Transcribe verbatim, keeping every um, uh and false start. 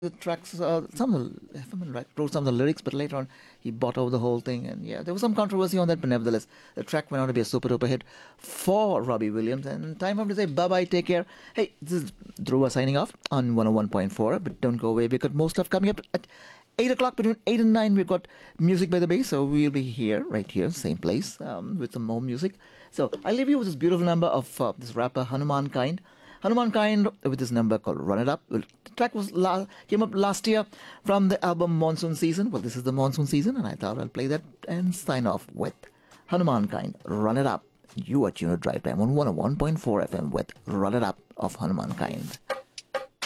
the tracks, uh, some of the, if I'm right, wrote some of the lyrics, but later on he bought over the whole thing, and yeah, there was some controversy on that, but nevertheless, the track went on to be a super duper hit for Robbie Williams. And time for him to say bye bye, take care. Hey, this is Dhruva signing off on one oh one point four, but don't go away because more stuff coming up at eight o'clock. Between eight and nine, we've got Music by the Bay, so we'll be here, right here, same place, um, with some more music. So I'll leave you with this beautiful number of uh, this rapper Hanuman Kind. Hanuman Kind with this number called Run It Up. Well, the track was la- came up last year from the album Monsoon Season. Well, this is the Monsoon Season, and I thought I'll play that and sign off with Hanuman Kind, Run It Up. You are tuned to Drive Time on one oh one point four F M with Run It Up of Hanuman Kind.